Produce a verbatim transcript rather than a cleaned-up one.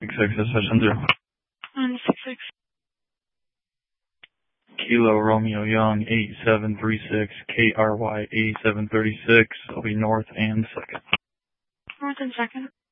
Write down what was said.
six six, session zero. one six six. Kilo Romeo Young, eight seven three six, K R Y eighty-seven thirty-six. I'll be north and second. North and second.